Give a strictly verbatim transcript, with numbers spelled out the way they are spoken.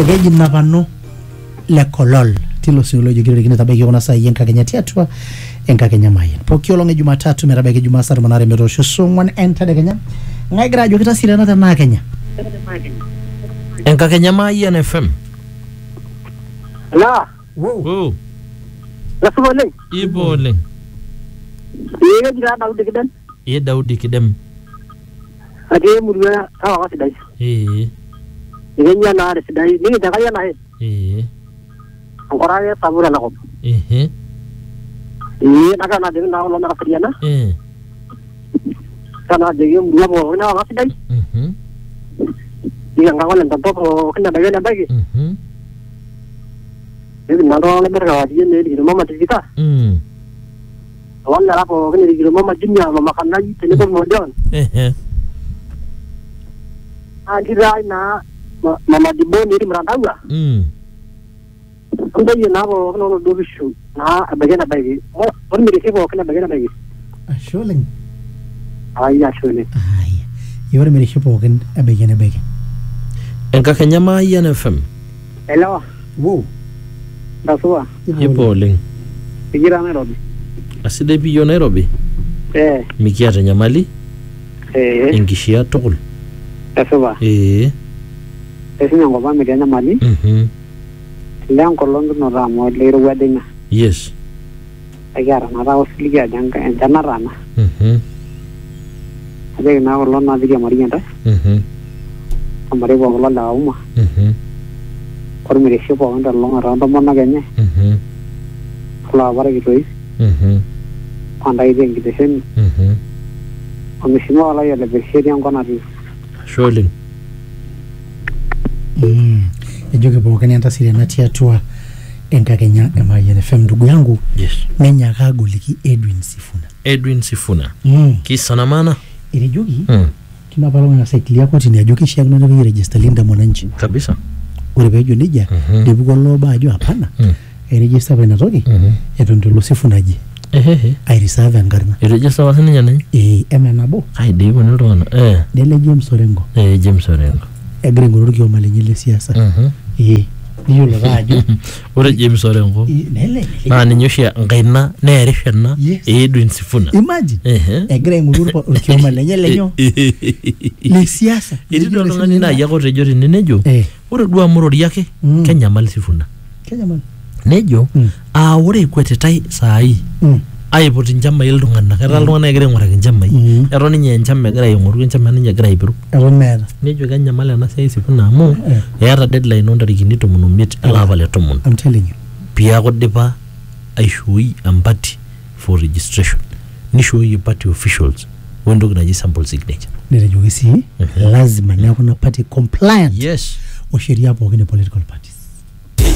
Ekeji napano le kolol tilo siulo jogire kine tabeki kuna saa yenka Kenya tiatua enka Kenya mayen poki olonge Jumatatu merabeki Jumasar manare merosho songwan enta de Kenya ngai grajo kita sirena tana Kenya enka Kenya mayen F M la wow oh rasubole ibole ye jira Daudi Kidem ye Daudi Kidem ade murwa tawa sidai eh Igenya na are sidai ni daga yana he eh angora ya tabura na ko eh eh ni daga na de na lo na kriana eh kana de yum dua mo na wa sidai mhm diga ngawala ntanto ko kina daga na bagi mhm ni na ro le merga di ne di mama tika mm wala rapo kini di mama jinya mama kana yi tele ko mo don eh eh agira na mama di boni di merantauga mm anda ye na bo no do bishu na bagena bagi o on mi resibo kana bagena bagi asholing ay ashole ay yore mere shipo ken abegene bege enka Kenya mayen F M hello wow dasua ibole igira Nairobi aside biyo Nairobi eh mikiata nyamali eh enkishia tukul dasua eh esinya ngoba mi kenya mali mhm Leang kolongo no ramo le ruwadinga yes agara na rawo siliga janga entana rana mhm ade na kolon na diga mariya ta mhm amare bo kolon da uma mhm kor mi resho bo anda longa randa mona genya mhm kala bare gitoi mhm anda ide ngidesen mhm omisimo ala ya le bershedi angona ri sholing mm ejoge bokani anta sirena tiatua enka Kenya mayen F M ndugu yangu yes menya kagoliki Edwin Sifuna Edwin Sifuna mm kisa na maana ile jogi mm kina pala na cycle yako tini ajoki shia kuna na register Linda Mwananchi kabisa urebejo nija Mhm. debuko loba ajo hapana mm e register bena toki mhm etondolo Sifuna ji ehehe ai reserve angarna irejesha wasini nyane e emenabo ai dibo ni rona eh dele James Orengo eh James Orengo egre ngoroki o malenye siasa mhm e niyo lo rajo ore James Orengo nele na ninyoshia ngaina nerishana Yes. Edwin Sifuna imagine ehe egre ngoroki o malenye lenyo le siasa irido ngani na yako tejori nenejo eh ore dua murori yake Mm. Kenya mali Sifuna Kenya man nejo Mm. a ore kwetetai sai mm aipoti njama iltung'anak era iltung'anak egira aing'uraki njamai Mm. eton ninye enchama egira aing'oru enchama ninye egira aipiru eton meeta nejo kenyamal ena siai Sifuna amu Eh. eeta deadline ontarikini tomon omiet olapa le tomon I'm telling you piaku dipa aishooi empati for registration nishooi party officials wentoki naji sample signature nere jogi si lazima neeku na party compliant yes o sheria pookin e political parties